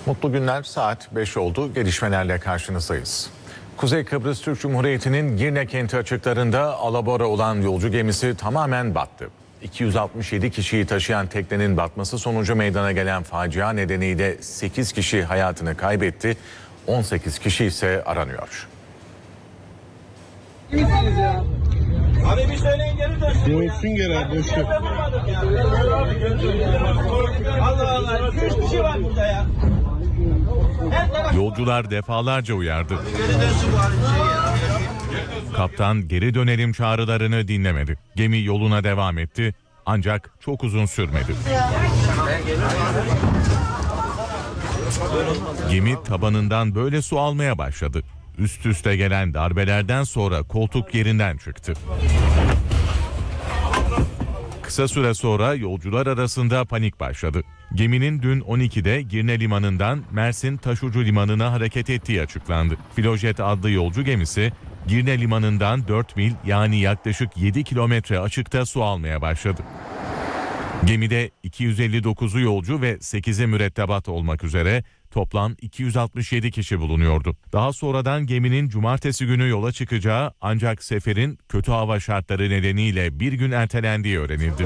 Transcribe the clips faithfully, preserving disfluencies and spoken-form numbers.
Mutlu günler, saat beş oldu. Gelişmelerle karşınızdayız. Kuzey Kıbrıs Türk Cumhuriyeti'nin Girne kenti açıklarında alabora olan yolcu gemisi tamamen battı. iki yüz altmış yedi kişiyi taşıyan teknenin batması sonucu meydana gelen facia nedeniyle sekiz kişi hayatını kaybetti. on sekiz kişi ise aranıyor. Abi bir söyleyin geri dönsün. Dönsün geri abi, boş ver. Allah Allah. Üç kişi var burada ya. Yolcular defalarca uyardı. Geri dönsün bari bir şey ya. Kaptan geri dönelim çağrılarını dinlemedi. Gemi yoluna devam etti ancak çok uzun sürmedi. Gemi tabanından böyle su almaya başladı. Üst üste gelen darbelerden sonra koltuk yerinden çıktı. Kısa süre sonra yolcular arasında panik başladı. Geminin dün on ikide Girne Limanı'ndan Mersin Taşucu Limanı'na hareket ettiği açıklandı. Filojet adlı yolcu gemisi Girne Limanı'ndan dört mil yani yaklaşık yedi kilometre açıkta su almaya başladı. Gemide iki yüz elli dokuzu yolcu ve sekizi mürettebat olmak üzere toplam iki yüz altmış yedi kişi bulunuyordu. Daha sonradan geminin cumartesi günü yola çıkacağı ancak seferin kötü hava şartları nedeniyle bir gün ertelendiği öğrenildi.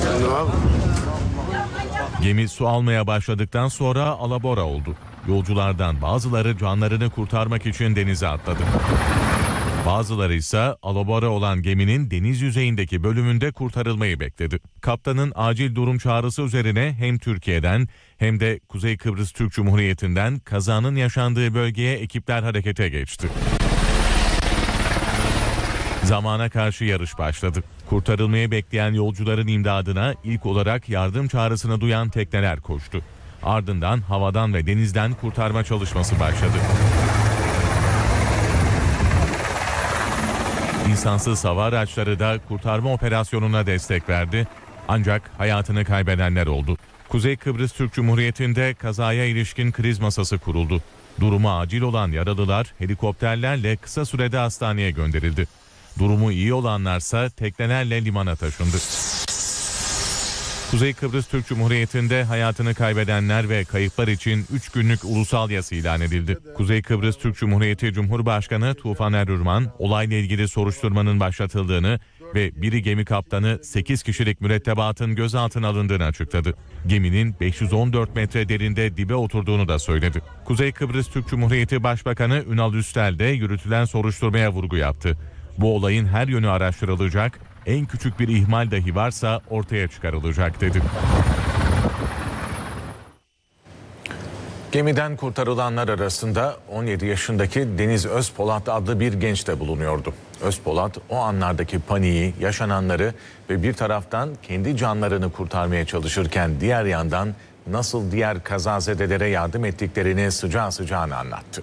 Gemi su almaya başladıktan sonra alabora oldu. Yolculardan bazıları canlarını kurtarmak için denize atladı. Bazıları ise alabora olan geminin deniz yüzeyindeki bölümünde kurtarılmayı bekledi. Kaptanın acil durum çağrısı üzerine hem Türkiye'den hem de Kuzey Kıbrıs Türk Cumhuriyeti'nden kazanın yaşandığı bölgeye ekipler harekete geçti. Zamana karşı yarış başladı. Kurtarılmayı bekleyen yolcuların imdadına ilk olarak yardım çağrısını duyan tekneler koştu. Ardından havadan ve denizden kurtarma çalışması başladı. İnsansız hava araçları da kurtarma operasyonuna destek verdi. Ancak hayatını kaybedenler oldu. Kuzey Kıbrıs Türk Cumhuriyeti'nde kazaya ilişkin kriz masası kuruldu. Durumu acil olan yaralılar helikopterlerle kısa sürede hastaneye gönderildi. Durumu iyi olanlarsa teknelerle limana taşındı. Kuzey Kıbrıs Türk Cumhuriyeti'nde hayatını kaybedenler ve kayıplar için üç günlük ulusal yas ilan edildi. Kuzey Kıbrıs Türk Cumhuriyeti Cumhurbaşkanı Tufan Erürman, olayla ilgili soruşturmanın başlatıldığını ve biri gemi kaptanı sekiz kişilik mürettebatın gözaltına alındığını açıkladı. Geminin beş yüz on dört metre derinde dibe oturduğunu da söyledi. Kuzey Kıbrıs Türk Cumhuriyeti Başbakanı Ünal Üstel de yürütülen soruşturmaya vurgu yaptı. Bu olayın her yönü araştırılacak, en küçük bir ihmal dahi varsa ortaya çıkarılacak dedi. Gemiden kurtarılanlar arasında on yedi yaşındaki Deniz Özpolat adlı bir genç de bulunuyordu. Özpolat o anlardaki paniği, yaşananları ve bir taraftan kendi canlarını kurtarmaya çalışırken diğer yandan nasıl diğer kazazedelere yardım ettiklerini sıcağı sıcağına anlattı.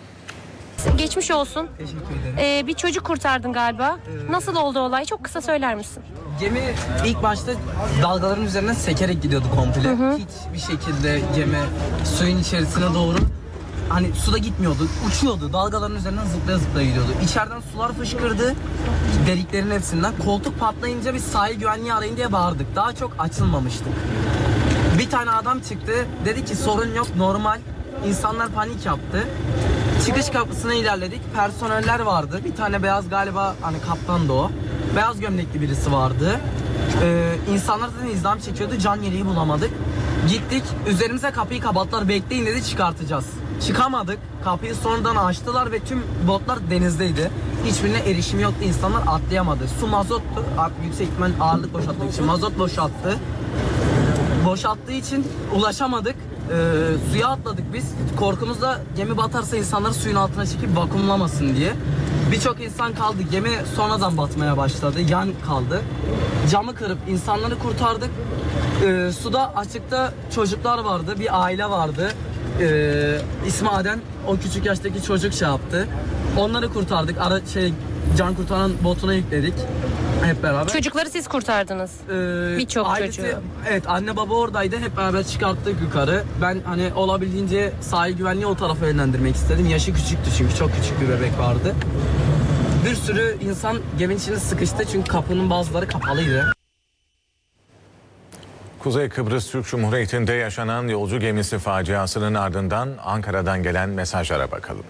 Geçmiş olsun. Teşekkür ederim. Ee, bir çocuk kurtardın galiba. Nasıl oldu olay? Çok kısa söyler misin? Gemi ilk başta dalgaların üzerinden sekerek gidiyordu komple. Hı hı. Hiçbir şekilde gemi suyun içerisine doğru hani suda gitmiyordu, uçuyordu. Dalgaların üzerinden zıplaya zıplaya gidiyordu. İçeriden sular fışkırdı deliklerin hepsinden. Koltuk patlayınca biz sahil güvenliği arayın diye bağırdık. Daha çok açılmamıştık. Bir tane adam çıktı. Dedi ki sorun yok, normal. İnsanlar panik yaptı. Çıkış kapısına ilerledik. Personeller vardı. Bir tane beyaz galiba hani kaptan da o. Beyaz gömlekli birisi vardı. Ee, insanlar zaten izdiham çekiyordu. Can yeleği bulamadık. Gittik. Üzerimize kapıyı kapattılar. Bekleyin dedi, çıkartacağız. Çıkamadık. Kapıyı sonradan açtılar ve tüm botlar denizdeydi. Hiçbirine erişim yoktu. İnsanlar atlayamadı. Su mazottu. Yüksek ihtimal ağırlık boşalttığı için mazot boşalttı. Boşalttığı için ulaşamadık. Ee, suya atladık biz. Korkumuzda gemi batarsa insanları suyun altına çekip vakumlamasın diye. Birçok insan kaldı. Gemi sonradan batmaya başladı. Yan kaldı. Camı kırıp insanları kurtardık. Ee, suda açıkta çocuklar vardı. Bir aile vardı. Ee, ismi Adem. O küçük yaştaki çocuk şey yaptı. Onları kurtardık. Ara şey can kurtaran botuna yükledik. Hep beraber. Çocukları siz kurtardınız. Ee, Birçok ailesi, çocuğu. Evet, anne baba oradaydı. Hep beraber çıkarttık yukarı. Ben hani olabildiğince sahil güvenliği o tarafa yönlendirmek istedim. Yaşı küçüktü çünkü çok küçük bir bebek vardı. Bir sürü insan geminin içine sıkıştı çünkü kapının bazıları kapalıydı. Kuzey Kıbrıs Türk Cumhuriyeti'nde yaşanan yolcu gemisi faciasının ardından Ankara'dan gelen mesajlara bakalım.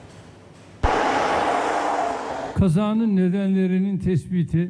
Kazanın nedenlerinin tespiti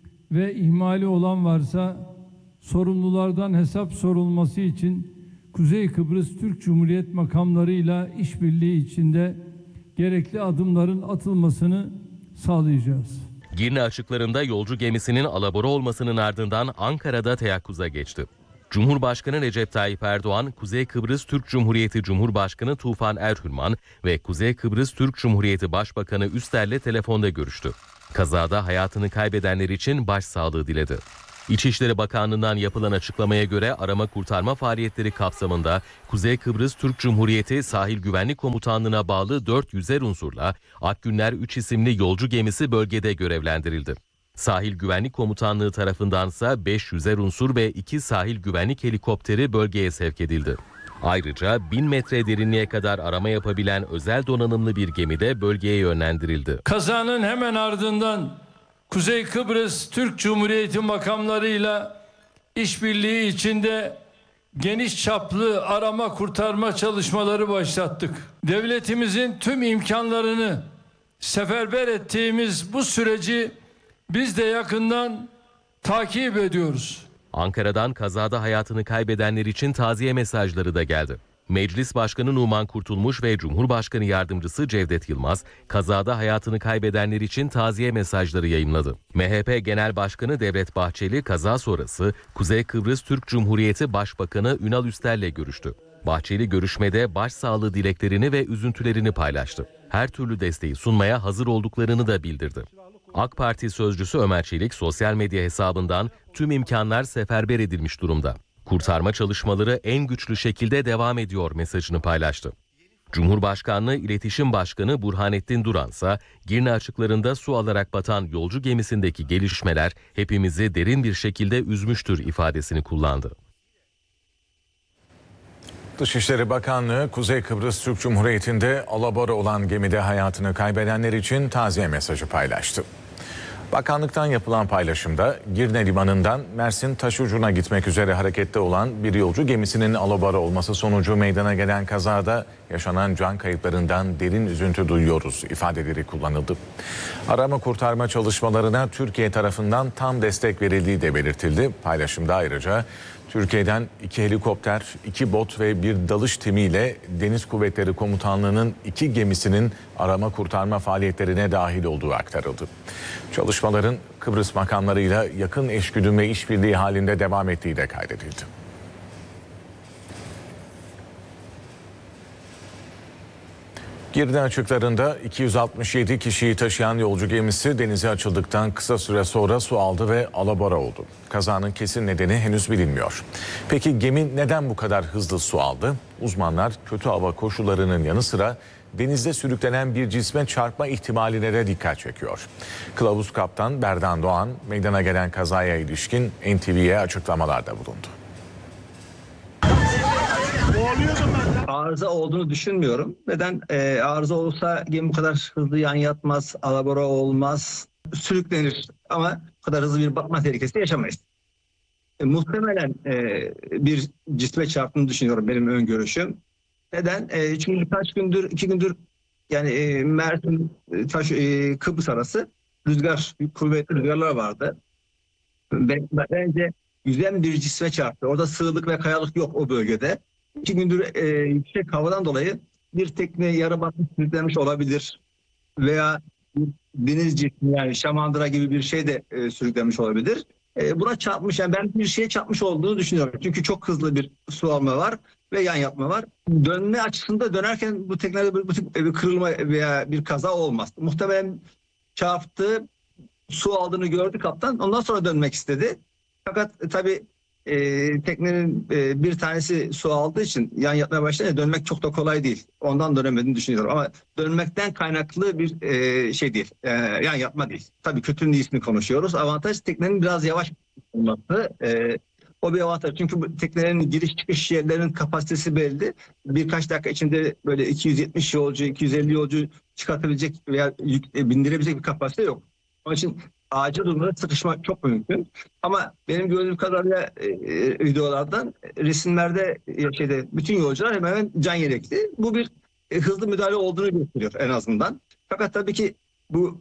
ve ihmali olan varsa sorumlulardan hesap sorulması için Kuzey Kıbrıs Türk Cumhuriyet makamlarıyla işbirliği içinde gerekli adımların atılmasını sağlayacağız. Girne açıklarında yolcu gemisinin alabora olmasının ardından Ankara'da teyakkuza geçti. Cumhurbaşkanı Recep Tayyip Erdoğan, Kuzey Kıbrıs Türk Cumhuriyeti Cumhurbaşkanı Tufan Erhürman ve Kuzey Kıbrıs Türk Cumhuriyeti Başbakanı Üster'le telefonda görüştü. Kazada hayatını kaybedenler için başsağlığı diledi. İçişleri Bakanlığı'ndan yapılan açıklamaya göre arama kurtarma faaliyetleri kapsamında Kuzey Kıbrıs Türk Cumhuriyeti Sahil Güvenlik Komutanlığı'na bağlı dört yüzer unsurla Akgünler üç isimli yolcu gemisi bölgede görevlendirildi. Sahil Güvenlik Komutanlığı tarafındansa beş yüzer unsur ve iki sahil güvenlik helikopteri bölgeye sevk edildi. Ayrıca bin metre derinliğe kadar arama yapabilen özel donanımlı bir gemi de bölgeye yönlendirildi. Kazanın hemen ardından Kuzey Kıbrıs Türk Cumhuriyeti makamlarıyla işbirliği içinde geniş çaplı arama kurtarma çalışmaları başlattık. Devletimizin tüm imkanlarını seferber ettiğimiz bu süreci biz de yakından takip ediyoruz. Ankara'dan kazada hayatını kaybedenler için taziye mesajları da geldi. Meclis Başkanı Numan Kurtulmuş ve Cumhurbaşkanı Yardımcısı Cevdet Yılmaz, kazada hayatını kaybedenler için taziye mesajları yayınladı. M H P Genel Başkanı Devlet Bahçeli, kaza sonrası Kuzey Kıbrıs Türk Cumhuriyeti Başbakanı Ünal Üster'le görüştü. Bahçeli görüşmede başsağlığı dileklerini ve üzüntülerini paylaştı. Her türlü desteği sunmaya hazır olduklarını da bildirdi. AK Parti sözcüsü Ömer Çelik sosyal medya hesabından tüm imkanlar seferber edilmiş durumda. Kurtarma çalışmaları en güçlü şekilde devam ediyor mesajını paylaştı. Cumhurbaşkanlığı İletişim Başkanı Burhanettin Duran ise Girne açıklarında su alarak batan yolcu gemisindeki gelişmeler hepimizi derin bir şekilde üzmüştür ifadesini kullandı. Dışişleri Bakanlığı, Kuzey Kıbrıs Türk Cumhuriyeti'nde alabora olan gemide hayatını kaybedenler için taziye mesajı paylaştı. Bakanlıktan yapılan paylaşımda Girne Limanı'ndan Mersin Taşucu'na gitmek üzere harekette olan bir yolcu gemisinin alabora olması sonucu meydana gelen kazada yaşanan can kayıplarından derin üzüntü duyuyoruz ifadeleri kullanıldı. Arama kurtarma çalışmalarına Türkiye tarafından tam destek verildiği de belirtildi. Paylaşımda ayrıca Türkiye'den iki helikopter, iki bot ve bir dalış timiyle Deniz Kuvvetleri Komutanlığı'nın iki gemisinin arama kurtarma faaliyetlerine dahil olduğu aktarıldı. Çalışmaların Kıbrıs makamlarıyla yakın eşgüdüm ve işbirliği halinde devam ettiği de kaydedildi. Girne açıklarında iki yüz altmış yedi kişiyi taşıyan yolcu gemisi denize açıldıktan kısa süre sonra su aldı ve alabora oldu. Kazanın kesin nedeni henüz bilinmiyor. Peki gemi neden bu kadar hızlı su aldı? Uzmanlar kötü hava koşullarının yanı sıra denizde sürüklenen bir cisme çarpma ihtimaline de dikkat çekiyor. Kılavuz Kaptan Berdan Doğan meydana gelen kazaya ilişkin N T V'ye açıklamalarda bulundu. Arıza olduğunu düşünmüyorum. Neden? Ee, arıza olsa gemi bu kadar hızlı yan yatmaz, alabora olmaz, sürüklenir ama bu kadar hızlı bir batma tehlikesi yaşamayız. E, muhtemelen e, bir cisme çarptığını düşünüyorum benim öngörüşüm. Neden? E, çünkü birkaç gündür, iki gündür yani e, Mersin, e, taş, e, Kıbrıs arası rüzgar, kuvvetli rüzgarlar vardı. Bence yüzen bir cisme çarptı. Orada sığlık ve kayalık yok o bölgede. İki gündür e, yüksek havadan dolayı bir tekne yarı batmış sürüklenmiş olabilir. Veya deniz cismi yani şamandıra gibi bir şey de e, sürüklenmiş olabilir. E, buna çarpmış yani ben bir şeye çarpmış olduğunu düşünüyorum. Çünkü çok hızlı bir su alma var ve yan yapma var. Dönme açısında dönerken bu teknede bir, bir kırılma veya bir kaza olmaz. Muhtemelen çarptı, su aldığını gördü kaptan. Ondan sonra dönmek istedi. Fakat e, tabii e, teknenin e, bir tanesi su aldığı için yan yatmaya başlayınca dönmek çok da kolay değil. Ondan dönemediğini düşünüyorum. Ama dönmekten kaynaklı bir e, şey değil. E, yan yatma değil. Tabii kötünün iyisini konuşuyoruz. Avantaj teknenin biraz yavaş olması. E, o bir avantaj. Çünkü bu teknenin giriş çıkış yerlerinin kapasitesi belli. Birkaç dakika içinde böyle iki yüz yetmiş yolcu, iki yüz elli yolcu çıkartabilecek veya yük, e, bindirebilecek bir kapasite yok. Onun için acil durumda sıkışma çok mümkün. Ama benim gördüğüm kadarıyla e, e, videolardan, resimlerde, e, şeyde bütün yolcular hemen hemen can yelekli. Bu bir e, hızlı müdahale olduğunu gösteriyor en azından. Fakat tabii ki bu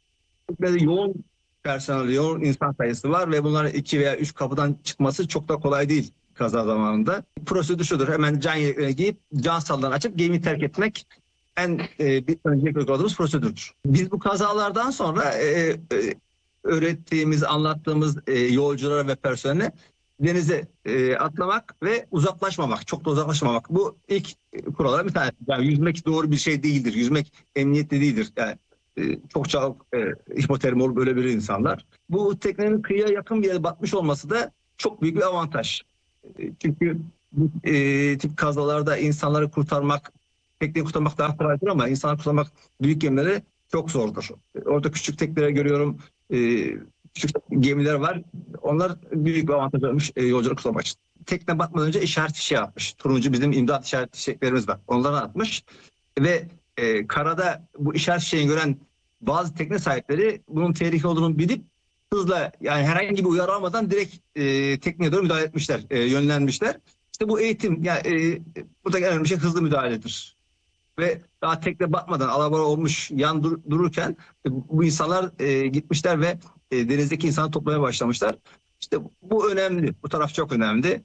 yoğun personel, yoğun insan sayısı var ve bunların iki veya üç kapıdan çıkması çok da kolay değil kaza zamanında. Prosedür şudur: hemen can yeleklerini giyip can sallarını açıp gemiyi terk etmek en e, bir öncelikli uyguladığımız prosedürdür. Biz bu kazalardan sonra e, e, öğrettiğimiz, anlattığımız e, yolculara ve personele denize e, atlamak ve uzaklaşmamak, çok da uzaklaşmamak. Bu ilk kurallardan bir tanesi. Yani yüzmek doğru bir şey değildir. Yüzmek emniyetli değildir. Yani e, çok çabuk e, hipotermi olup ölebilir insanlar. Bu teknenin kıyıya yakın bir yere batmış olması da çok büyük bir avantaj. E, çünkü bu e, tip kazalarda insanları kurtarmak, tekneyi kurtarmak daha kolaydır ama insanları kurtarmak büyük gemileri çok zordur. Orada küçük tekneleri görüyorum, e, küçük gemiler var. Onlar büyük bir avantaj olmuş e, yolcuları kurtarmak için. Tekne batmadan önce işaret fişeği atmış. Turuncu bizim imdat işaret fişeklerimiz var. Onları atmış ve e, karada bu işaret fişeğini gören bazı tekne sahipleri bunun tehlikeli olduğunu bilip hızla, yani herhangi bir uyarı almadan direkt e, tekneye doğru müdahale etmişler, e, yönlenmişler. İşte bu eğitim, yani e, buradaki en önemli şey hızlı müdahaledir. Ve daha tekne batmadan, alabora olmuş yan dur, dururken e, bu insanlar e, gitmişler ve e, denizdeki insanı toplamaya başlamışlar. İşte bu önemli, bu taraf çok önemli.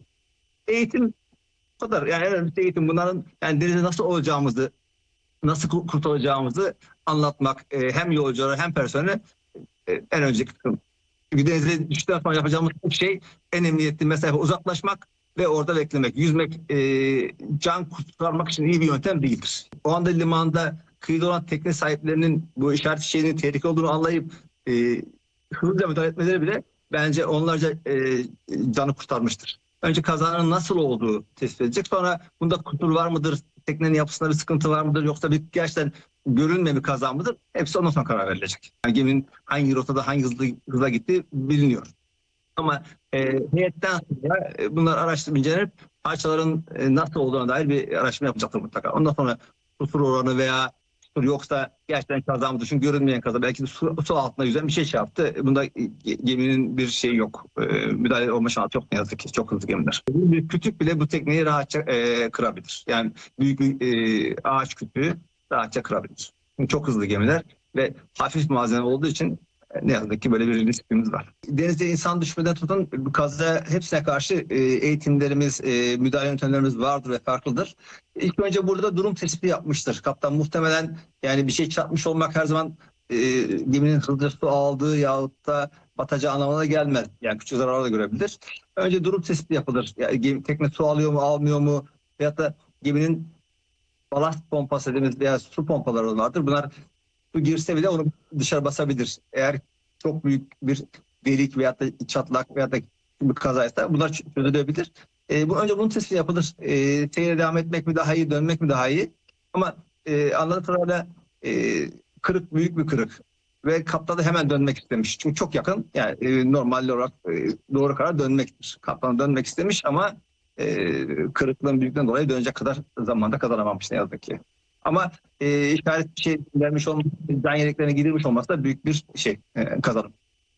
Eğitim bu kadar, yani en önemlisi eğitim. Bunların, yani denizde nasıl olacağımızı, nasıl kurtulacağımızı anlatmak e, hem yolculara hem personele e, en önceki kısım. Çünkü denize düştükten sonra yapacağımız şey en emniyetli mesafe uzaklaşmak ve orada beklemek. Yüzmek e, can kurtarmak için iyi bir yöntem değildir. O anda limanda kıyıda olan tekne sahiplerinin bu işaret fişeğinin tehlikeli olduğunu anlayıp e, hızlıca müdahale etmeleri bile bence onlarca e, canı kurtarmıştır. Önce kazanın nasıl olduğu tespit edilecek. Sonra bunda kusur var mıdır? Teknenin yapısında bir sıkıntı var mıdır? Yoksa bir gerçekten görünmeyen bir kaza mıdır? Hepsi ondan sonra karar verilecek. Yani geminin hangi rotada hangi hızla, hızla gittiği biliniyor. Ama e, heyetten sonra e, bunlar araştırıp incelenip parçaların e, nasıl olduğuna dair bir araştırma yapacaktır mutlaka. Ondan sonra kusur oranı veya kusur yoksa gerçekten kaza mı düşün, görünmeyen kaza, belki de su, su altında yüzen bir şey şey yaptı. Bunda geminin bir şeyi yok. E, müdahale olma şansı yok ne yazık ki. Çok hızlı gemiler. Bir kütük bile bu tekneyi rahatça e, kırabilir. Yani büyük bir e, ağaç kütüğü rahatça kırabilir. Çünkü çok hızlı gemiler ve hafif malzeme olduğu için ne yazık ki böyle bir riskimiz var. Denizde insan düşmeden tutun bu kaza hepsine karşı e, eğitimlerimiz, e, müdahale yöntemlerimiz vardır ve farklıdır. İlk önce burada durum tespiti yapmıştır. Kaptan muhtemelen, yani bir şey çarpmış olmak her zaman e, geminin hızlı su aldığı yahut da batacağı anlamına gelmez. Yani küçük zararlar da görebilir. Önce durum tespiti yapılır. Yani gemi, tekne su alıyor mu, almıyor mu? Veyahut da geminin balast pompası dediğimiz veya su pompaları vardır. Bunlar su girse bile onu dışarı basabilir. Eğer çok büyük bir delik veyahut da çatlak veyahut da bir kazaysa bunlar çözülebilir. E, bu, önce bunun tespiti yapılır. E, seyre devam etmek mi daha iyi, dönmek mi daha iyi? Ama e, anladığım kadarıyla e, kırık büyük bir kırık. Ve kaptan da hemen dönmek istemiş. Çünkü çok yakın. Yani e, normal olarak e, doğru karar dönmektir. Kaptan dönmek istemiş ama e, kırıklığın büyüklüğünden dolayı dönecek kadar zamanda kazanamamış ne yazık ki. Ama e, işaret bir şey vermiş olması, can yeleklerine gidilmiş olması da büyük bir şey, e, kazanım.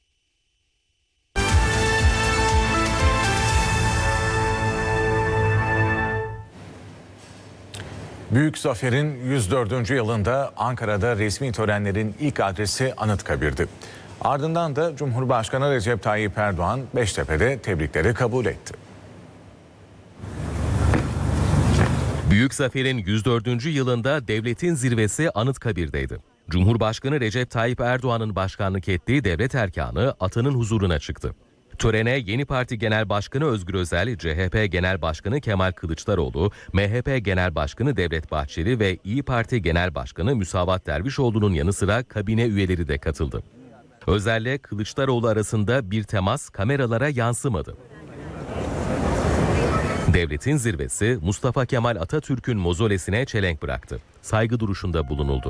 Büyük Zafer'in yüz dördüncü yılında Ankara'da resmi törenlerin ilk adresi Anıtkabir'di. Ardından da Cumhurbaşkanı Recep Tayyip Erdoğan Beştepe'de tebrikleri kabul etti. Büyük Zafer'in yüz dördüncü yılında devletin zirvesi Anıtkabir'deydi. Cumhurbaşkanı Recep Tayyip Erdoğan'ın başkanlık ettiği devlet erkanı atının huzuruna çıktı. Törene Yeni Parti Genel Başkanı Özgür Özel, C H P Genel Başkanı Kemal Kılıçdaroğlu, M H P Genel Başkanı Devlet Bahçeli ve İYİ Parti Genel Başkanı Müsavat Dervişoğlu'nun yanı sıra kabine üyeleri de katıldı. Özel'le Kılıçdaroğlu arasında bir temas kameralara yansımadı. Devletin zirvesi Mustafa Kemal Atatürk'ün mozolesine çelenk bıraktı. Saygı duruşunda bulunuldu.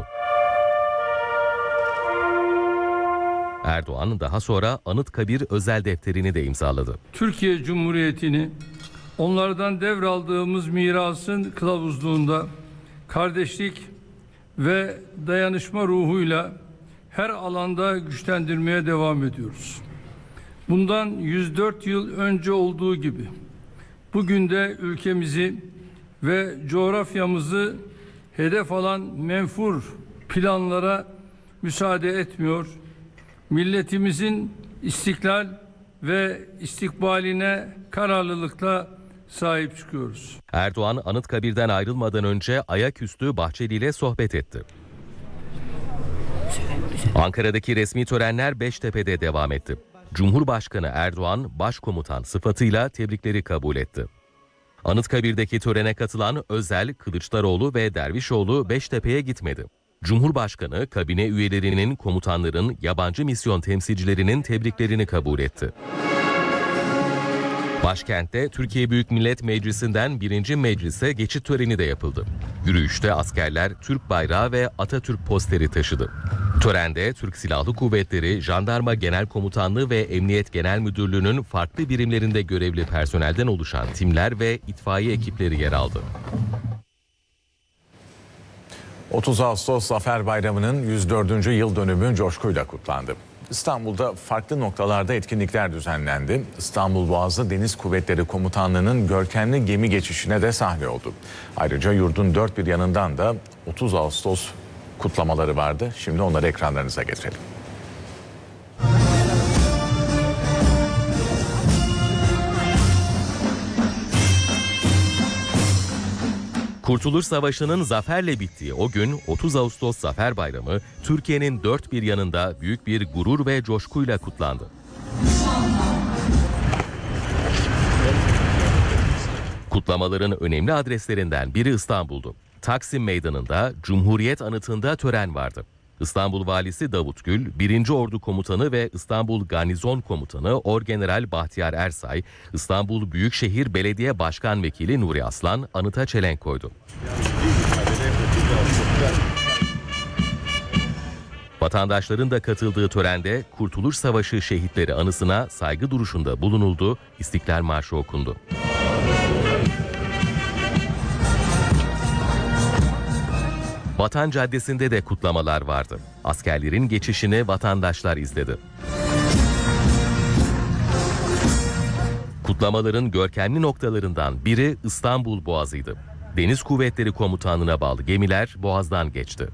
Erdoğan daha sonra Anıtkabir özel defterini de imzaladı. Türkiye Cumhuriyeti'ni onlardan devraldığımız mirasın kılavuzluğunda kardeşlik ve dayanışma ruhuyla her alanda güçlendirmeye devam ediyoruz. Bundan yüz dört yıl önce olduğu gibi bugün de ülkemizi ve coğrafyamızı hedef alan menfur planlara müsaade etmiyor. Milletimizin istiklal ve istikbaline kararlılıkla sahip çıkıyoruz. Erdoğan Anıtkabir'den ayrılmadan önce ayaküstü Bahçeli ile sohbet etti. Ankara'daki resmi törenler Beştepe'de devam etti. Cumhurbaşkanı Erdoğan başkomutan sıfatıyla tebrikleri kabul etti. Anıtkabir'deki törene katılan Özel, Kılıçdaroğlu ve Dervişoğlu Beştepe'ye gitmedi. Cumhurbaşkanı kabine üyelerinin, komutanların, yabancı misyon temsilcilerinin tebriklerini kabul etti. Başkentte Türkiye Büyük Millet Meclisi'nden birinci meclise geçit töreni de yapıldı. Yürüyüşte askerler Türk bayrağı ve Atatürk posteri taşıdı. Törende Türk Silahlı Kuvvetleri, Jandarma Genel Komutanlığı ve Emniyet Genel Müdürlüğü'nün farklı birimlerinde görevli personelden oluşan timler ve itfaiye ekipleri yer aldı. otuz Ağustos Zafer Bayramı'nın yüz dördüncü yıl dönümü coşkuyla kutlandı. İstanbul'da farklı noktalarda etkinlikler düzenlendi. İstanbul Boğazı Deniz Kuvvetleri Komutanlığı'nın görkemli gemi geçişine de sahne oldu. Ayrıca yurdun dört bir yanından da otuz Ağustos kutlamaları vardı. Şimdi onları ekranlarınıza getirelim. Kurtuluş Savaşı'nın zaferle bittiği o gün otuz Ağustos Zafer Bayramı Türkiye'nin dört bir yanında büyük bir gurur ve coşkuyla kutlandı. Kutlamaların önemli adreslerinden biri İstanbul'du. Taksim Meydanı'nda Cumhuriyet Anıtı'nda tören vardı. İstanbul Valisi Davut Gül, birinci Ordu Komutanı ve İstanbul Garnizon Komutanı Orgeneral Bahtiyar Ersay, İstanbul Büyükşehir Belediye Başkan Vekili Nuri Aslan anıta çelenk koydu. Vatandaşların da katıldığı törende Kurtuluş Savaşı şehitleri anısına saygı duruşunda bulunuldu, İstiklal Marşı okundu. Vatan Caddesi'nde de kutlamalar vardı. Askerlerin geçişini vatandaşlar izledi. Kutlamaların görkemli noktalarından biri İstanbul Boğazı'ydı. Deniz Kuvvetleri Komutanlığı'na bağlı gemiler Boğaz'dan geçti.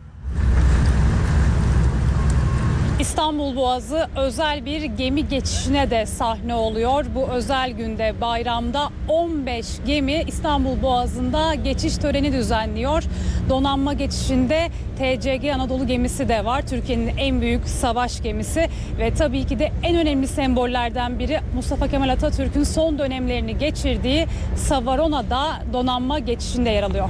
İstanbul Boğazı özel bir gemi geçişine de sahne oluyor. Bu özel günde bayramda on beş gemi İstanbul Boğazı'nda geçiş töreni düzenliyor. Donanma geçişinde T C G Anadolu gemisi de var. Türkiye'nin en büyük savaş gemisi ve tabii ki de en önemli sembollerden biri Mustafa Kemal Atatürk'ün son dönemlerini geçirdiği Savarona da donanma geçişinde yer alıyor.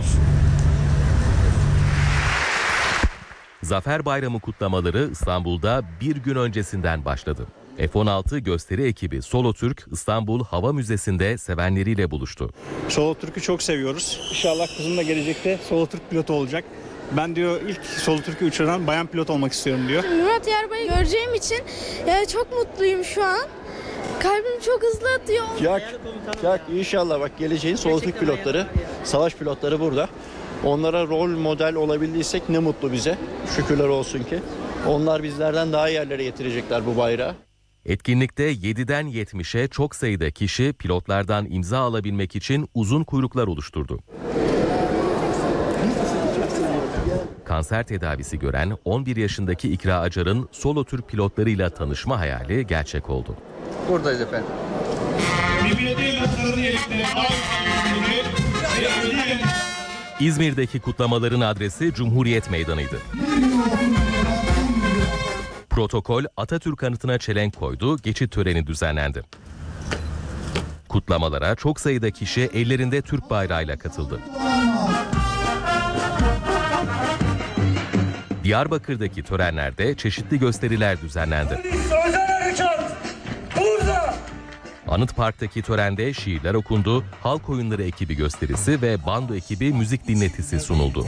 Zafer Bayramı kutlamaları İstanbul'da bir gün öncesinden başladı. F on altı gösteri ekibi Solotürk İstanbul Hava Müzesi'nde sevenleriyle buluştu. Solotürk'ü çok seviyoruz. İnşallah kızım da gelecekte Solotürk pilotu olacak. Ben diyor ilk Solotürk'ü uçuran bayan pilot olmak istiyorum diyor. Murat Yarbay'ı göreceğim için e, çok mutluyum şu an. Kalbim çok hızlı atıyor. Yak, yak inşallah bak geleceğin Solotürk pilotları, savaş pilotları burada. Onlara rol model olabildiysek ne mutlu bize. Şükürler olsun ki. Onlar bizlerden daha iyi yerlere getirecekler bu bayrağı. Etkinlikte yediden yetmişe çok sayıda kişi pilotlardan imza alabilmek için uzun kuyruklar oluşturdu. Kanser tedavisi gören on bir yaşındaki İkra Acar'ın Solotürk pilotlarıyla tanışma hayali gerçek oldu. Buradayız efendim. İzmir'deki kutlamaların adresi Cumhuriyet Meydanı'ydı. Protokol Atatürk anıtına çelenk koydu, geçit töreni düzenlendi. Kutlamalara çok sayıda kişi ellerinde Türk bayrağıyla katıldı. Diyarbakır'daki törenlerde çeşitli gösteriler düzenlendi. Anıt Park'taki törende şiirler okundu, halk oyunları ekibi gösterisi ve bando ekibi müzik dinletisi sunuldu.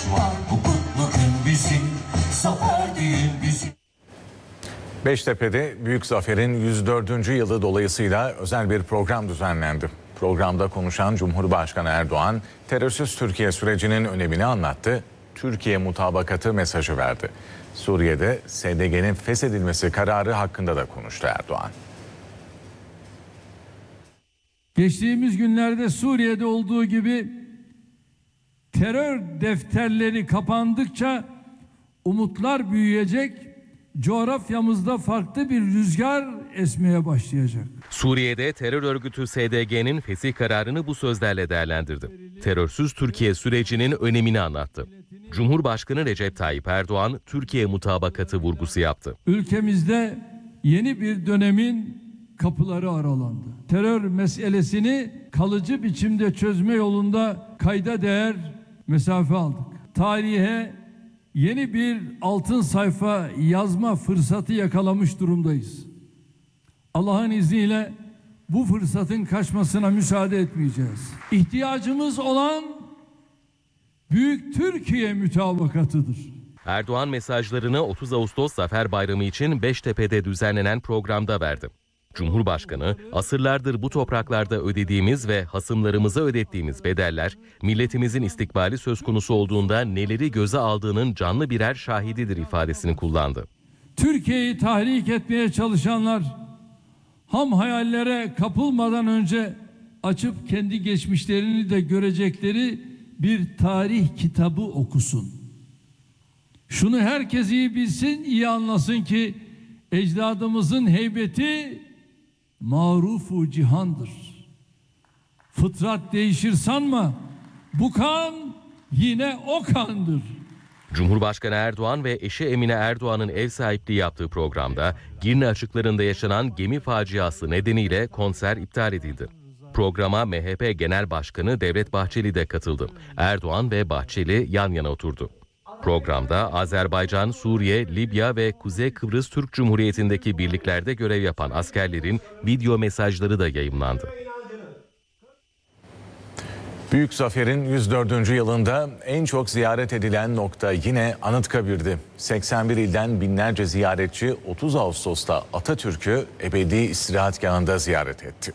Beştepe'de Büyük Zafer'in yüz dördüncü yılı dolayısıyla özel bir program düzenlendi. Programda konuşan Cumhurbaşkanı Erdoğan, terörsüz Türkiye sürecinin önemini anlattı. Türkiye mutabakatı mesajı verdi. Suriye'de S D G'nin feshedilmesi kararı hakkında da konuştu Erdoğan. Geçtiğimiz günlerde Suriye'de olduğu gibi terör defterleri kapandıkça umutlar büyüyecek, coğrafyamızda farklı bir rüzgar esmeye başlayacak. Suriye'de terör örgütü S D G'nin fesih kararını bu sözlerle değerlendirdi. Terörsüz Türkiye sürecinin önemini anlattı. Cumhurbaşkanı Recep Tayyip Erdoğan, Türkiye mutabakatı vurgusu yaptı. Ülkemizde yeni bir dönemin kapıları aralandı. Terör meselesini kalıcı biçimde çözme yolunda kayda değer mesafe aldık. Tarihe yeni bir altın sayfa yazma fırsatı yakalamış durumdayız. Allah'ın izniyle bu fırsatın kaçmasına müsaade etmeyeceğiz. İhtiyacımız olan Büyük Türkiye mutabakatıdır. Erdoğan mesajlarını otuz Ağustos Zafer Bayramı için Beştepe'de düzenlenen programda verdi. Cumhurbaşkanı, asırlardır bu topraklarda ödediğimiz ve hasımlarımıza ödettiğimiz bedeller, milletimizin istikbali söz konusu olduğunda neleri göze aldığının canlı birer şahididir ifadesini kullandı. Türkiye'yi tahrik etmeye çalışanlar, ham hayallere kapılmadan önce açıp kendi geçmişlerini de görecekleri bir tarih kitabı okusun. Şunu herkes iyi bilsin, iyi anlasın ki ecdadımızın heybeti marufu cihandır. Fıtrat değişir sanma, bu kan yine o kandır. Cumhurbaşkanı Erdoğan ve eşi Emine Erdoğan'ın ev sahipliği yaptığı programda Girne açıklarında yaşanan gemi faciası nedeniyle konser iptal edildi. Programa M H P Genel Başkanı Devlet Bahçeli de katıldı. Erdoğan ve Bahçeli yan yana oturdu. Programda Azerbaycan, Suriye, Libya ve Kuzey Kıbrıs Türk Cumhuriyeti'ndeki birliklerde görev yapan askerlerin video mesajları da yayımlandı. Büyük Zafer'in yüz dördüncü yılında en çok ziyaret edilen nokta yine Anıtkabir'di. seksen bir ilden binlerce ziyaretçi otuz Ağustos'ta Atatürk'ü ebedi istirahatgahında ziyaret etti.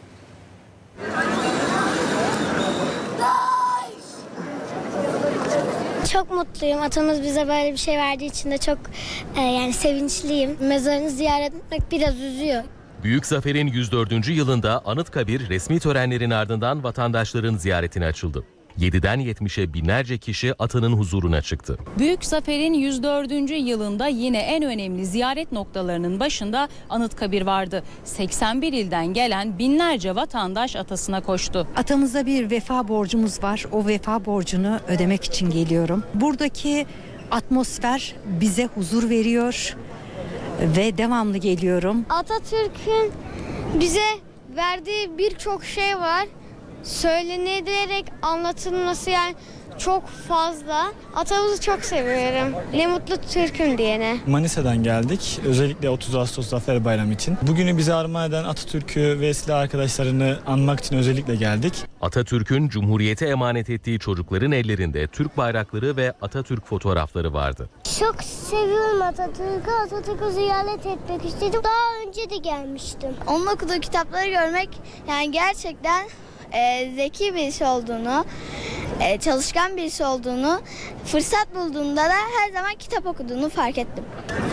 Çok mutluyum. Atamız bize böyle bir şey verdiği için de çok e, yani sevinçliyim. Mezarını ziyaret etmek biraz üzüyor. Büyük Zafer'in yüz dördüncü yılında Anıtkabir resmi törenlerin ardından vatandaşların ziyaretine açıldı. yediden yetmişe binlerce kişi atanın huzuruna çıktı. Büyük Zafer'in yüz dördüncü yılında yine en önemli ziyaret noktalarının başında Anıtkabir vardı. seksen bir ilden gelen binlerce vatandaş atasına koştu. Atamıza bir vefa borcumuz var. O vefa borcunu ödemek için geliyorum. Buradaki atmosfer bize huzur veriyor ve devamlı geliyorum. Atatürk'ün bize verdiği birçok şey var. Söylenilerek anlatılması yani çok fazla. Atamızı çok seviyorum. Ne mutlu Türk'üm diyene. Manisa'dan geldik. Özellikle otuz Ağustos Zafer Bayramı için. Bugünü bize armağan eden Atatürk'ü ve silah arkadaşlarını anmak için özellikle geldik. Atatürk'ün Cumhuriyete emanet ettiği çocukların ellerinde Türk bayrakları ve Atatürk fotoğrafları vardı. Çok seviyorum Atatürk'ü. Atatürk'ü ziyaret etmek istedim. Daha önce de gelmiştim. Onun okuduğu kitapları görmek yani gerçekten e, zeki birisi olduğunu, e, çalışkan birisi olduğunu, fırsat bulduğunda da her zaman kitap okuduğunu fark ettim.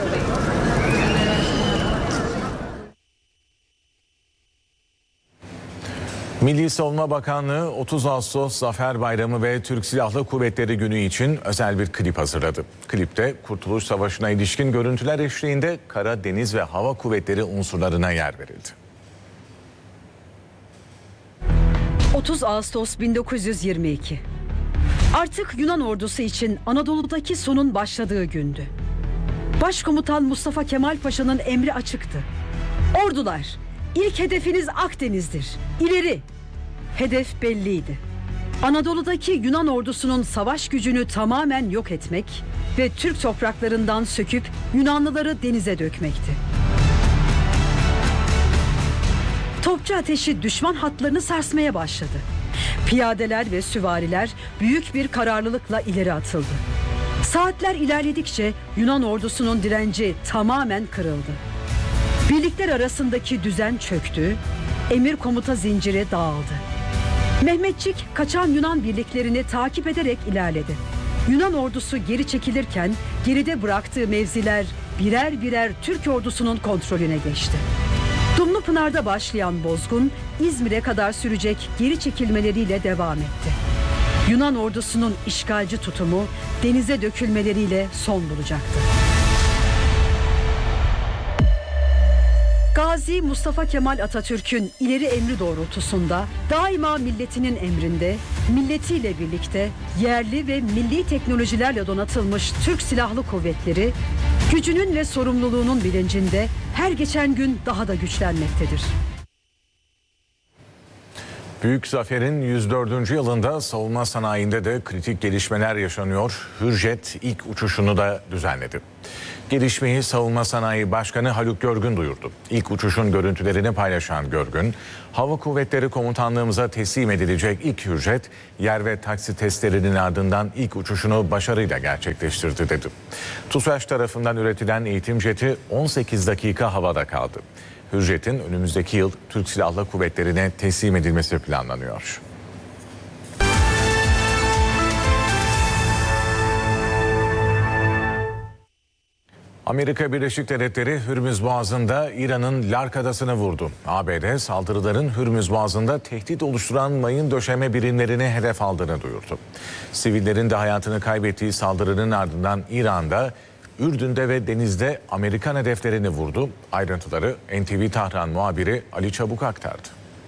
Milli Savunma Bakanlığı otuz Ağustos Zafer Bayramı ve Türk Silahlı Kuvvetleri Günü için özel bir klip hazırladı. Klipte Kurtuluş Savaşı'na ilişkin görüntüler eşliğinde kara, deniz ve hava kuvvetleri unsurlarına yer verildi. otuz Ağustos bin dokuz yüz yirmi iki. Artık Yunan ordusu için Anadolu'daki sonun başladığı gündü. Başkomutan Mustafa Kemal Paşa'nın emri açıktı. Ordular, ilk hedefiniz Akdeniz'dir. İleri! Hedef belliydi. Anadolu'daki Yunan ordusunun savaş gücünü tamamen yok etmek ve Türk topraklarından söküp Yunanlıları denize dökmekti. Topçu ateşi düşman hatlarını sarsmaya başladı. Piyadeler ve süvariler büyük bir kararlılıkla ileri atıldı. Saatler ilerledikçe Yunan ordusunun direnci tamamen kırıldı. Birlikler arasındaki düzen çöktü, emir komuta zinciri dağıldı. Mehmetçik kaçan Yunan birliklerini takip ederek ilerledi. Yunan ordusu geri çekilirken geride bıraktığı mevziler birer birer Türk ordusunun kontrolüne geçti. Dumlupınar'da başlayan bozgun İzmir'e kadar sürecek geri çekilmeleriyle devam etti. Yunan ordusunun işgalci tutumu denize dökülmeleriyle son bulacaktı. Gazi Mustafa Kemal Atatürk'ün ileri emri doğrultusunda daima milletinin emrinde, milletiyle birlikte yerli ve milli teknolojilerle donatılmış Türk Silahlı Kuvvetleri, gücünün ve sorumluluğunun bilincinde her geçen gün daha da güçlenmektedir. Büyük Zafer'in yüz dördüncü yılında savunma sanayinde de kritik gelişmeler yaşanıyor. Hürjet ilk uçuşunu da düzenledi. Gelişmeyi Savunma Sanayi Başkanı Haluk Görgün duyurdu. İlk uçuşun görüntülerini paylaşan Görgün, Hava Kuvvetleri Komutanlığımıza teslim edilecek ilk Hürjet, yer ve taksi testlerinin ardından ilk uçuşunu başarıyla gerçekleştirdi dedi. TUSAŞ tarafından üretilen eğitim jeti on sekiz dakika havada kaldı. Hürjet'in önümüzdeki yıl Türk Silahlı Kuvvetleri'ne teslim edilmesi planlanıyor. Amerika Birleşik Devletleri Hürmüz Boğazı'nda İran'ın Lark Adası'nı vurdu. A B D saldırıların Hürmüz Boğazı'nda tehdit oluşturan mayın döşeme birimlerini hedef aldığını duyurdu. Sivillerin de hayatını kaybettiği saldırının ardından İran'da, Ürdün'de ve denizde Amerikan hedeflerini vurdu. Ayrıntıları N T V Tahran muhabiri Ali Çabuk aktardı.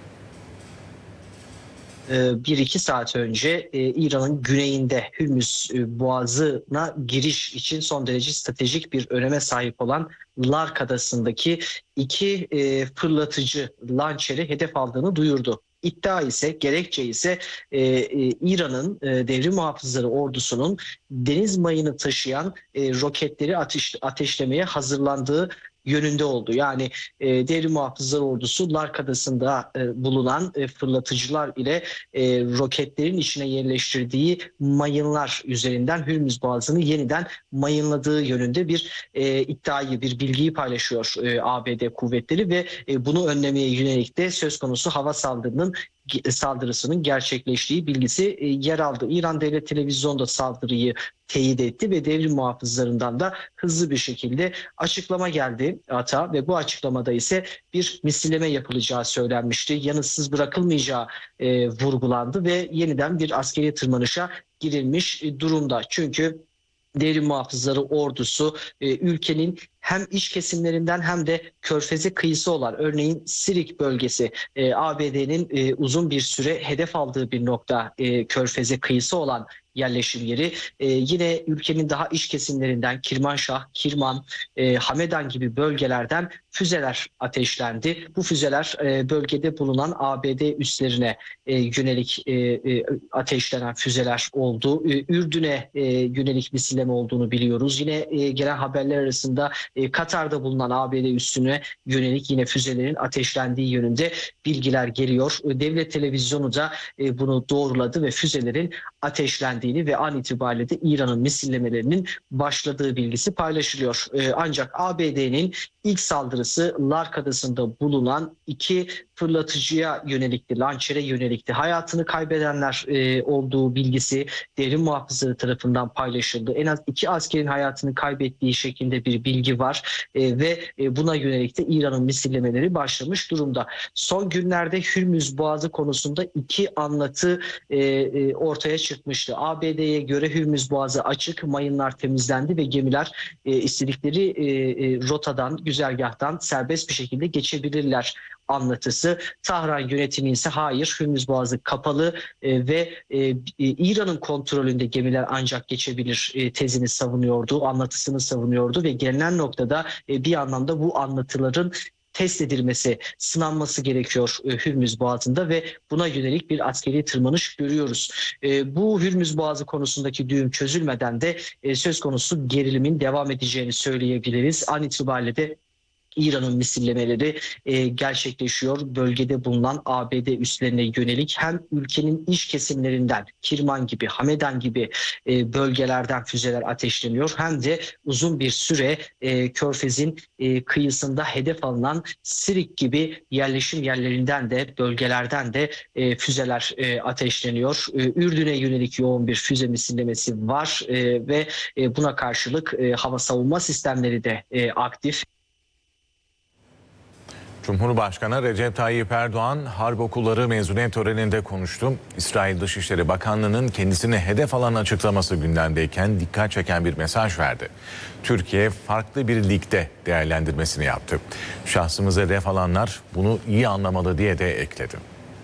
Bir iki saat önce İran'ın güneyinde Hürmüz Boğazı'na giriş için son derece stratejik bir öneme sahip olan Lark Adası'ndaki iki fırlatıcı lançeri hedef aldığını duyurdu. İddia ise, gerekçe ise e, e, İran'ın e, devrim muhafızları ordusunun deniz mayını taşıyan e, roketleri ateş, ateşlemeye hazırlandığı yönünde oldu. Yani e, devrim muhafızları ordusu Lark Adası'nda e, bulunan e, fırlatıcılar ile e, roketlerin içine yerleştirdiği mayınlar üzerinden Hürmüz Boğazı'nı yeniden mayınladığı yönünde bir e, iddiayı, bir bilgiyi paylaşıyor e, A B D kuvvetleri ve e, bunu önlemeye yönelik de söz konusu hava saldırının saldırısının gerçekleştiği bilgisi e, yer aldı. İran Devlet Televizyonu da saldırıyı teyit etti ve devrim muhafızlarından da hızlı bir şekilde açıklama geldi ata ve bu açıklamada ise bir misilleme yapılacağı söylenmişti. Yanıtsız bırakılmayacağı e, vurgulandı ve yeniden bir askeri tırmanışa girilmiş e, durumda. Çünkü devrim muhafızları ordusu e, ülkenin hem iç kesimlerinden hem de Körfez'e kıyısı olan örneğin Sirik bölgesi e, A B D'nin e, uzun bir süre hedef aldığı bir nokta e, Körfez'e kıyısı olan yerleşim yeri. E, yine ülkenin daha iç kesimlerinden Kirmanşah, Kirman, e, Hamedan gibi bölgelerden füzeler ateşlendi. Bu füzeler e, bölgede bulunan A B D üslerine e, yönelik e, e, ateşlenen füzeler oldu. E, Ürdün'e e, yönelik misilleme olduğunu biliyoruz. Yine e, gelen haberler arasında e, Katar'da bulunan A B D üssüne yönelik yine füzelerin ateşlendiği yönünde bilgiler geliyor. E, Devlet Televizyonu da e, bunu doğruladı ve füzelerin ateşlendiğini ve an itibariyle de İran'ın misillemelerinin başladığı bilgisi paylaşılıyor. Ee, ancak A B D'nin ilk saldırısı Lark Adası'nda bulunan iki fırlatıcıya yönelikti, lançere yönelikti. Hayatını kaybedenler e, olduğu bilgisi devrim muhafızları tarafından paylaşıldı. En az iki askerin hayatını kaybettiği şeklinde bir bilgi var e, ve e, buna yönelik de İran'ın misillemeleri başlamış durumda. Son günlerde Hürmüz Boğazı konusunda iki anlatı e, e, ortaya çıkmıştı. A B D'ye göre Hürmüz Boğazı açık, mayınlar temizlendi ve gemiler e, istedikleri e, e, rotadan, güzergahtan serbest bir şekilde geçebilirler anlatısı. Tahran yönetimi ise hayır, Hürmüz Boğazı kapalı e, ve e, e, İran'ın kontrolünde gemiler ancak geçebilir e, tezini savunuyordu, anlatısını savunuyordu ve gelinen noktada e, bir anlamda bu anlatıların test edilmesi, sınanması gerekiyor e, Hürmüz Boğazı'nda ve buna yönelik bir askeri tırmanış görüyoruz. E, bu Hürmüz Boğazı konusundaki düğüm çözülmeden de e, söz konusu gerilimin devam edeceğini söyleyebiliriz. An itibariyle de İran'ın misillemeleri e, gerçekleşiyor. Bölgede bulunan A B D üslerine yönelik hem ülkenin iç kesimlerinden Kirman gibi, Hamedan gibi e, bölgelerden füzeler ateşleniyor. Hem de uzun bir süre e, Körfez'in e, kıyısında hedef alınan Sirik gibi yerleşim yerlerinden de bölgelerden de e, füzeler e, ateşleniyor. E, Ürdün'e yönelik yoğun bir füze misillemesi var e, ve e, buna karşılık e, hava savunma sistemleri de e, aktif. Cumhurbaşkanı Recep Tayyip Erdoğan harp okulları mezuniyet töreninde konuştu. İsrail Dışişleri Bakanlığı'nın kendisini hedef alan açıklaması gündemdeyken dikkat çeken bir mesaj verdi. Türkiye farklı bir ligde değerlendirmesini yaptı. Şahsımızı hedef alanlar bunu iyi anlamalı diye de ekledi.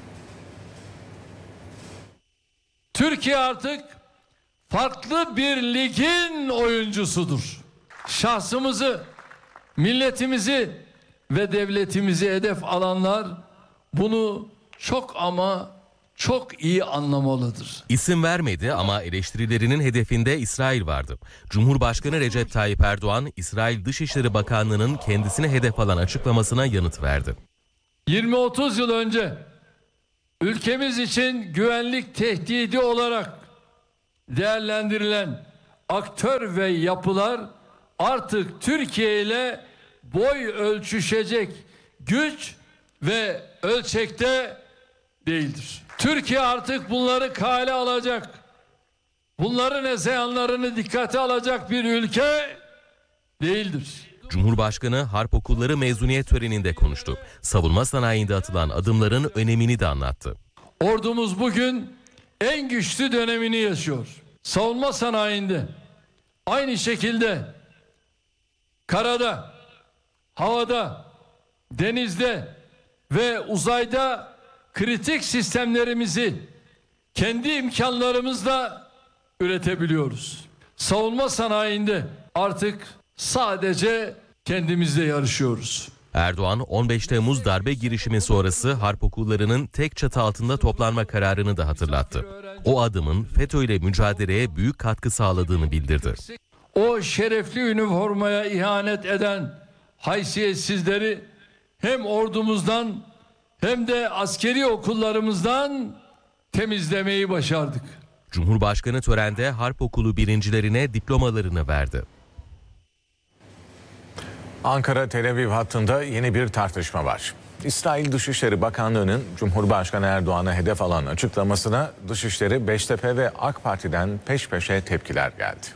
Türkiye artık farklı bir ligin oyuncusudur. Şahsımızı, milletimizi ve devletimizi hedef alanlar bunu çok ama çok iyi anlamalıdır. İsim vermedi ama eleştirilerinin hedefinde İsrail vardı. Cumhurbaşkanı Recep Tayyip Erdoğan, İsrail Dışişleri Bakanlığı'nın kendisine hedef alan açıklamasına yanıt verdi. yirmi otuz yıl önce ülkemiz için güvenlik tehdidi olarak değerlendirilen aktör ve yapılar artık Türkiye ile boy ölçüşecek güç ve ölçekte değildir. Türkiye artık bunları kale alacak, bunların hezeyanlarını dikkate alacak bir ülke değildir. Cumhurbaşkanı harp okulları mezuniyet töreninde konuştu. Savunma sanayinde atılan adımların önemini de anlattı. Ordumuz bugün en güçlü dönemini yaşıyor. Savunma sanayinde aynı şekilde karada, havada, denizde ve uzayda kritik sistemlerimizi kendi imkanlarımızla üretebiliyoruz. Savunma sanayinde artık sadece kendimizle yarışıyoruz. Erdoğan, on beş Temmuz darbe girişimi sonrası harp okullarının tek çatı altında toplanma kararını da hatırlattı. O adımın FETÖ ile mücadeleye büyük katkı sağladığını bildirdi. O şerefli üniformaya ihanet eden haysiyetsizleri hem ordumuzdan hem de askeri okullarımızdan temizlemeyi başardık. Cumhurbaşkanı törende harp okulu birincilerine diplomalarını verdi. Ankara-Tel Aviv hattında yeni bir tartışma var. İsrail Dışişleri Bakanlığı'nın Cumhurbaşkanı Erdoğan'a hedef alan açıklamasına Dışişleri, Beştepe ve AK Parti'den peş peşe tepkiler geldi.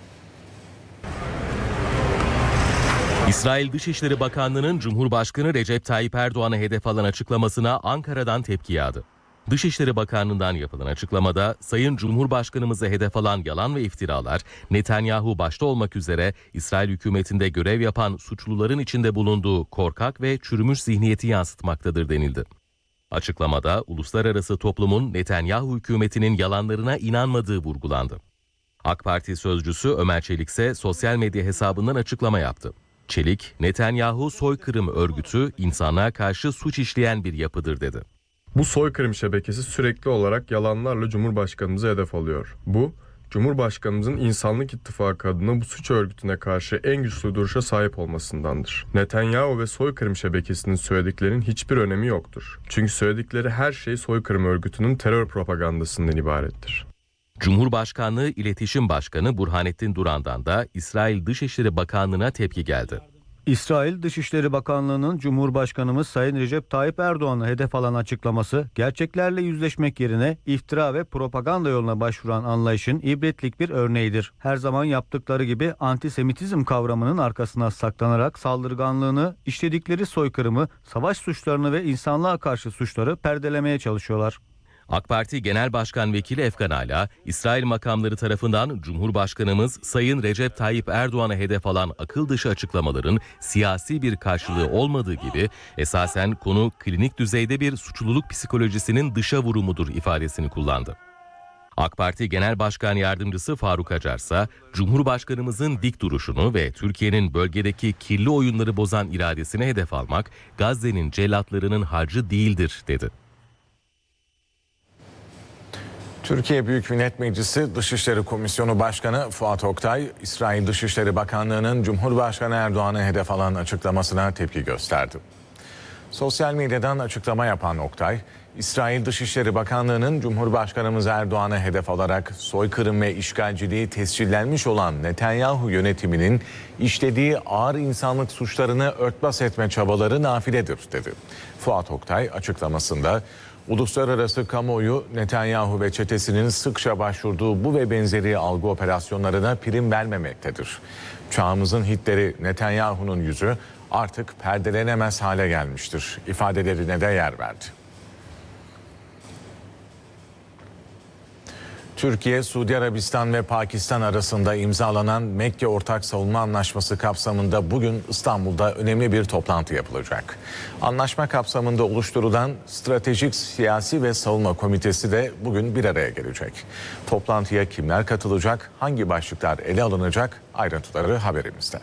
İsrail Dışişleri Bakanlığı'nın Cumhurbaşkanı Recep Tayyip Erdoğan'a hedef alan açıklamasına Ankara'dan tepki yağdı. Dışişleri Bakanlığı'ndan yapılan açıklamada Sayın Cumhurbaşkanımıza hedef alan yalan ve iftiralar Netanyahu başta olmak üzere İsrail hükümetinde görev yapan suçluların içinde bulunduğu korkak ve çürümüş zihniyeti yansıtmaktadır denildi. Açıklamada uluslararası toplumun Netanyahu hükümetinin yalanlarına inanmadığı vurgulandı. AK Parti sözcüsü Ömer Çelik ise sosyal medya hesabından açıklama yaptı. Çelik, Netanyahu soykırım örgütü insanlığa karşı suç işleyen bir yapıdır dedi. Bu soykırım şebekesi sürekli olarak yalanlarla Cumhurbaşkanımıza hedef alıyor. Bu, Cumhurbaşkanımızın İnsanlık İttifakı adına bu suç örgütüne karşı en güçlü duruşa sahip olmasındandır. Netanyahu ve soykırım şebekesinin söylediklerinin hiçbir önemi yoktur. Çünkü söyledikleri her şey soykırım örgütünün terör propagandasından ibarettir. Cumhurbaşkanlığı İletişim Başkanı Burhanettin Duran'dan da İsrail Dışişleri Bakanlığı'na tepki geldi. İsrail Dışişleri Bakanlığı'nın Cumhurbaşkanımız Sayın Recep Tayyip Erdoğan'ı hedef alan açıklaması, gerçeklerle yüzleşmek yerine iftira ve propaganda yoluna başvuran anlayışın ibretlik bir örneğidir. Her zaman yaptıkları gibi antisemitizm kavramının arkasına saklanarak saldırganlığını, işledikleri soykırımı, savaş suçlarını ve insanlığa karşı suçları perdelemeye çalışıyorlar. AK Parti Genel Başkan Vekili Efkan Ala, İsrail makamları tarafından Cumhurbaşkanımız Sayın Recep Tayyip Erdoğan'a hedef alan akıl dışı açıklamaların siyasi bir karşılığı olmadığı gibi esasen konu klinik düzeyde bir suçluluk psikolojisinin dışa vurumudur ifadesini kullandı. AK Parti Genel Başkan Yardımcısı Faruk Acar ise Cumhurbaşkanımızın dik duruşunu ve Türkiye'nin bölgedeki kirli oyunları bozan iradesine hedef almak Gazze'nin cellatlarının harcı değildir dedi. Türkiye Büyük Millet Meclisi Dışişleri Komisyonu Başkanı Fuat Oktay, İsrail Dışişleri Bakanlığı'nın Cumhurbaşkanı Erdoğan'ı hedef alan açıklamasına tepki gösterdi. Sosyal medyadan açıklama yapan Oktay, İsrail Dışişleri Bakanlığı'nın Cumhurbaşkanımız Erdoğan'ı hedef alarak soykırım ve işgalciliği tescillenmiş olan Netanyahu yönetiminin işlediği ağır insanlık suçlarını örtbas etme çabaları nafiledir dedi. Fuat Oktay açıklamasında, uluslararası kamuoyu Netanyahu ve çetesinin sıkça başvurduğu bu ve benzeri algı operasyonlarına prim vermemektedir. Çağımızın Hitler'i Netanyahu'nun yüzü artık perdelenemez hale gelmiştir ifadelerine de yer verdi. Türkiye, Suudi Arabistan ve Pakistan arasında imzalanan Mekke Ortak Savunma Anlaşması kapsamında bugün İstanbul'da önemli bir toplantı yapılacak. Anlaşma kapsamında oluşturulan Stratejik Siyasi ve Savunma Komitesi de bugün bir araya gelecek. Toplantıya kimler katılacak, hangi başlıklar ele alınacak, ayrıntıları haberimizde.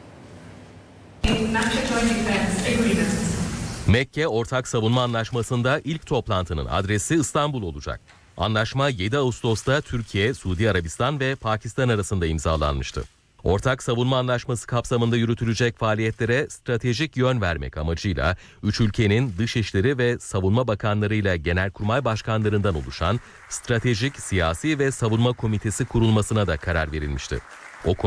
Mekke Ortak Savunma Anlaşması'nda ilk toplantının adresi İstanbul olacak. Anlaşma yedi Ağustos'ta Türkiye, Suudi Arabistan ve Pakistan arasında imzalanmıştı. Ortak savunma anlaşması kapsamında yürütülecek faaliyetlere stratejik yön vermek amacıyla üç ülkenin dışişleri ve savunma bakanlarıyla genelkurmay başkanlarından oluşan Stratejik Siyasi ve Savunma Komitesi kurulmasına da karar verilmişti.